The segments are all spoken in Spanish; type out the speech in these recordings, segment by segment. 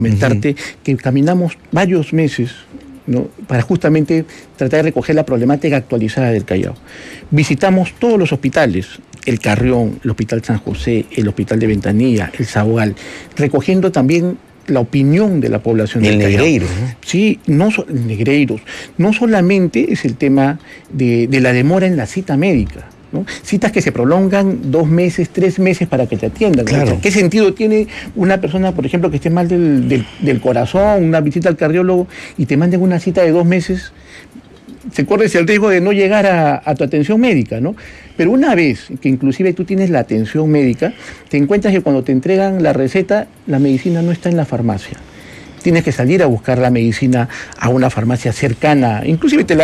comentarte que caminamos varios meses, ¿no?, para justamente tratar de recoger la problemática actualizada del Callao. Visitamos todos los hospitales, el Carrión, el Hospital San José, el Hospital de Ventanilla, el Sabogal, recogiendo también la opinión de la población del Callao. Negreiros, ¿no? Sí, Negreiros. No solamente es el tema de la demora en la cita médica, ¿no? Citas que se prolongan 2 meses, 3 meses para que te atiendan. Claro. O sea, ¿qué sentido tiene una persona, por ejemplo, que esté mal del corazón, una visita al cardiólogo y te manden una cita de 2 meses? Se corre el riesgo de no llegar a tu atención médica, ¿no? Pero una vez que inclusive tú tienes la atención médica, te encuentras que cuando te entregan la receta, la medicina no está en la farmacia. Tienes que salir a buscar la medicina a una farmacia cercana, inclusive te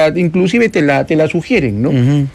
la sugieren, ¿no? Uh-huh.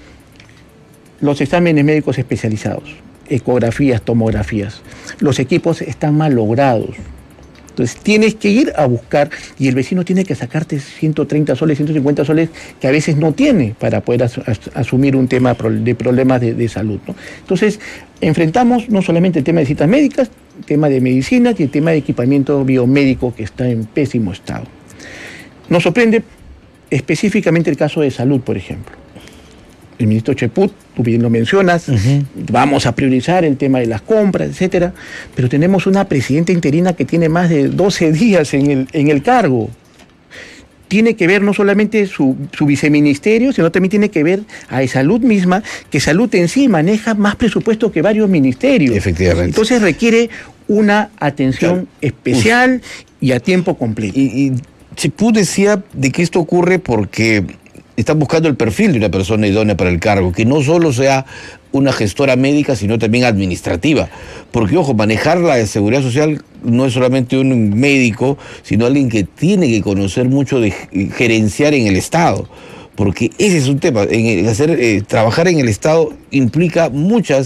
Los exámenes médicos especializados, ecografías, tomografías, los equipos están mal logrados. Entonces tienes que ir a buscar y el vecino tiene que sacarte 130 soles, 150 soles que a veces no tiene para poder asumir un tema de problemas de salud, ¿no? Entonces enfrentamos no solamente el tema de citas médicas, el tema de medicinas y el tema de equipamiento biomédico que está en pésimo estado. Nos sorprende específicamente el caso de salud, por ejemplo. El ministro Cheput, tú bien lo mencionas, vamos a priorizar el tema de las compras, etcétera, pero tenemos una presidenta interina que tiene más de 12 días en el cargo. Tiene que ver no solamente su viceministerio, sino también tiene que ver a Salud misma, que Salud en sí maneja más presupuesto que varios ministerios. Efectivamente. Entonces requiere una atención especial y a tiempo completo. Y Cheput decía de que esto ocurre porque están buscando el perfil de una persona idónea para el cargo, que no solo sea una gestora médica, sino también administrativa. Porque, ojo, manejar la seguridad social no es solamente un médico, sino alguien que tiene que conocer mucho de gerenciar en el Estado. Porque ese es un tema, trabajar en el Estado implica muchos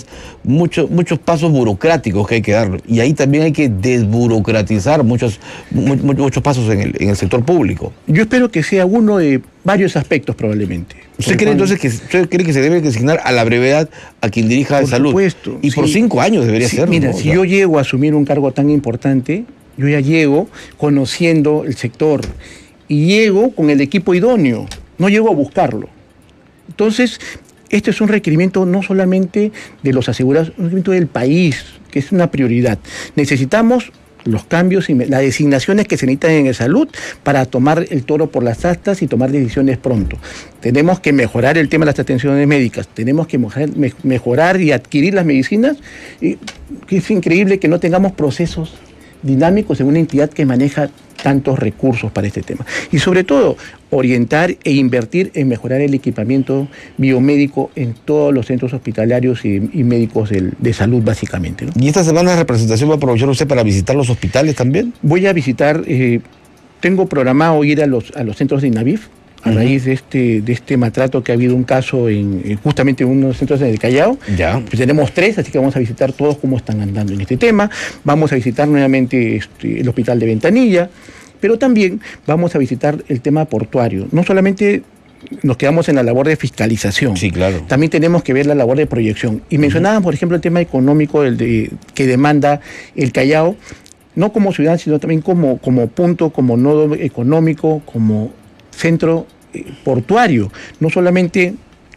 pasos burocráticos que hay que dar, y ahí también hay que desburocratizar muchos pasos en el sector público. Yo espero que sea uno de varios aspectos probablemente. ¿Usted cree entonces que se debe designar a la brevedad a quien dirija de salud? Por supuesto. Y por 5 años debería ser. Mira, ¿no? si yo llego a asumir un cargo tan importante, yo ya llego conociendo el sector y llego con el equipo idóneo. No llego a buscarlo. Entonces, este es un requerimiento no solamente de los asegurados, un requerimiento del país, que es una prioridad. Necesitamos los cambios y las designaciones que se necesitan en salud para tomar el toro por las astas y tomar decisiones pronto. Tenemos que mejorar el tema de las atenciones médicas, tenemos que mejorar y adquirir las medicinas. Y es increíble que no tengamos procesos dinámicos en una entidad que maneja tantos recursos para este tema. Y sobre todo, orientar e invertir en mejorar el equipamiento biomédico en todos los centros hospitalarios y médicos de salud, básicamente, ¿no? ¿Y esta semana de representación va a aprovechar usted para visitar los hospitales también? Voy a visitar, tengo programado ir a los centros de INAVIF, a raíz de este maltrato que ha habido un caso justamente en unos centros en el Callao. Ya. Pues tenemos 3, así que vamos a visitar todos cómo están andando en este tema. Vamos a visitar nuevamente el Hospital de Ventanilla, pero también vamos a visitar el tema portuario. No solamente nos quedamos en la labor de fiscalización. Sí, claro. También tenemos que ver la labor de proyección. Y mencionaban, por ejemplo, el tema económico que demanda el Callao, no como ciudad, sino también como punto, como nodo económico, como centro portuario, no solamente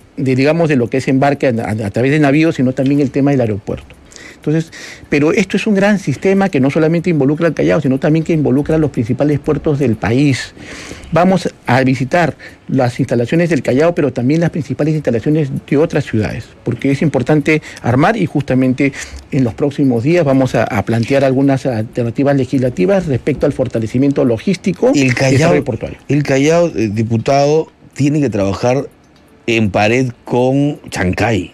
de lo que es embarque a través de navíos, sino también el tema del aeropuerto. Entonces, pero esto es un gran sistema que no solamente involucra al Callao, sino también que involucra a los principales puertos del país. Vamos a visitar las instalaciones del Callao, pero también las principales instalaciones de otras ciudades, porque es importante armar y justamente en los próximos días vamos a plantear algunas alternativas legislativas respecto al fortalecimiento logístico y desarrollo portuario. El Callao, diputado, tiene que trabajar en pared con Chancay.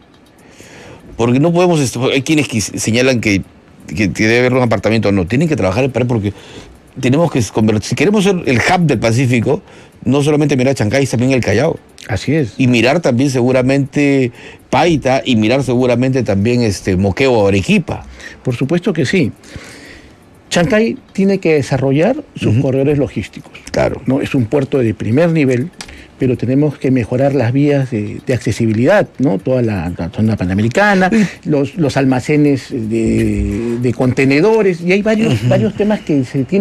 Porque no podemos, hay quienes señalan que debe haber un apartamento, no, tienen que trabajar en pared porque tenemos que convertir, si queremos ser el hub del Pacífico, no solamente mirar Chancay, también el Callao. Así es. Y mirar también seguramente Paita y mirar seguramente también Moquegua o Arequipa. Por supuesto que sí. Chancay tiene que desarrollar sus corredores logísticos. Claro. ¿No? Es un puerto de primer nivel, pero tenemos que mejorar las vías de accesibilidad, ¿no? Toda la zona panamericana, los almacenes de contenedores, y hay varios temas que se tienen